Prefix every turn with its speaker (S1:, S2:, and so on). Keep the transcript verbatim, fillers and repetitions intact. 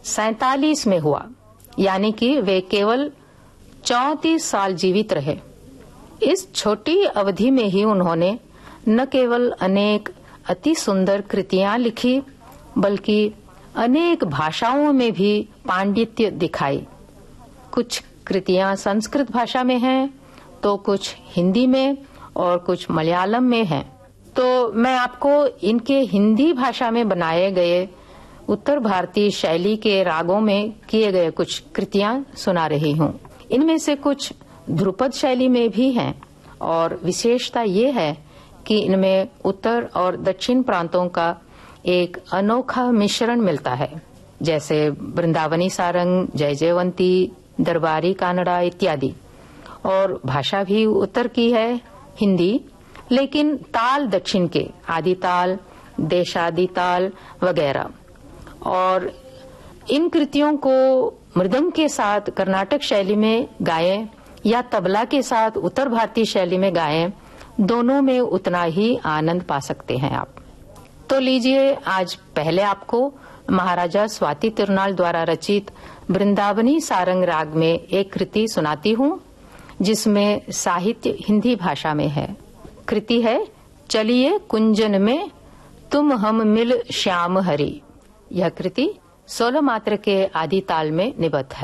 S1: सैतालीस में हुआ, यानी कि वे केवल चौंतीस साल जीवित रहे। इस छोटी अवधि में ही उन्होंने न केवल अनेक अति सुंदर कृतियां लिखी, बल्कि अनेक भाषाओं में भी पांडित्य दिखाई। कुछ कृतियां संस्कृत भाषा में हैं, तो कुछ हिंदी में और कुछ मलयालम में हैं। तो मैं आपको इनके हिंदी भाषा में बनाए गए उत्तर भारतीय शैली के रागों में किए गए कुछ कृतियां सुना रही हूँ। इनमें से कुछ ध्रुपद शैली में भी हैं और विशेषता ये है कि इनमें उत्तर और दक्षिण प्रांतों का एक अनोखा मिश्रण मिलता है, जैसे वृंदावनी सारंग, जय जयवंती, दरबारी कानड़ा इत्यादि। और भाषा भी उत्तर की है, हिंदी, लेकिन ताल दक्षिण के, आदि ताल, देशादि ताल वगैरह। और इन कृतियों को मृदंग के साथ कर्नाटक शैली में गाएं या तबला के साथ उत्तर भारतीय शैली में गाएं, दोनों में उतना ही आनंद पा सकते हैं आप। तो लीजिए, आज पहले आपको महाराजा स्वाति तिरुनाल द्वारा रचित वृंदावनी सारंग राग में एक कृति सुनाती हूँ, जिसमें साहित्य हिंदी भाषा में है। कृति है चलिए कुंजन में तुम हम मिल श्याम हरि। यह कृति सोलह मात्रा के आदि ताल में निबद्ध है।